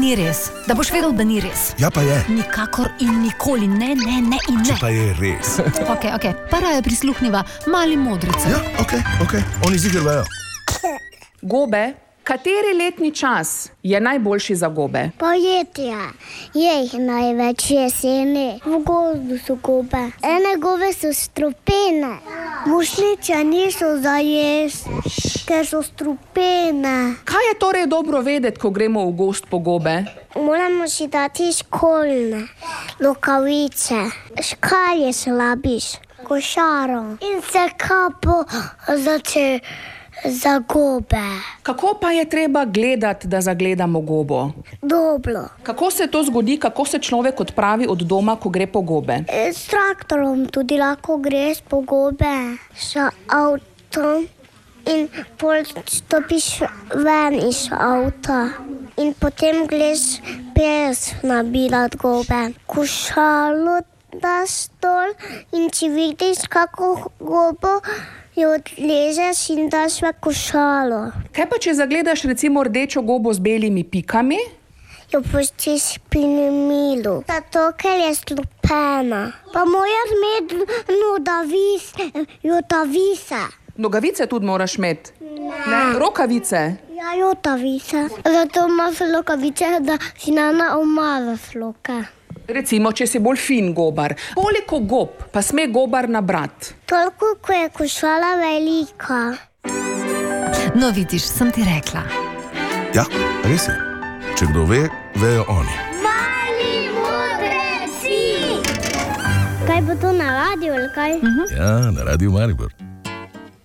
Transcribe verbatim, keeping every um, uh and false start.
ni res, da boš vedel, da ni res. Ja, pa je. Nikakor in nikoli, ne, ne, ne in ne. Če pa je res. Ok, ok, pa raje prisluhniva mali modrici. Ja, ok, ok, oni ziger vejo. Gobe, kateri letni čas je najboljši za gobe? Poletje, je jih največ jeseni. V gozdu so gobe. Ene gobe so strupene. Mušnice niso za jesti, ker so strupene. Kaj je torej dobro vedeti, ko gremo v gozd po gobe? Moramo si dati školne rokavice, škalje slabiš, košaro in se kapo zače za gobe. Kako pa je treba gledati, da zagledamo gobo? Dobro. Kako se to zgodi, kako se človek odpravi od doma, ko gre po gobe? S traktorom tudi lahko greš po gobe, s avtom in pol stopiš ven iz avta in potem greš pes nabirati gobe. Košalo daš dol in če vidiš kako gobo, jo odležeš in daš v košalo. Kaj pa, če zagledaš recimo rdečo gobo z belimi pikami? Jo pustiš pri milu, zato ker je strupena. Pa moraš imeti nogavice, jotavice. Nogavice tudi moraš imeti? Ne. Rokavice? Ja, jotavice. Zato imaš rokavice, da si nana omazaš roke. Recimo, če si bolj fin gobar. Koliko gob pa sme gobar nabrati? Toliko, ko je košala velika. No, vidiš, sem ti rekla. Ja, res je. Če kdo ve, vejo oni. Mali modreci! Kaj bo to na radiju ali kaj? Ja, na Radiu Maribor.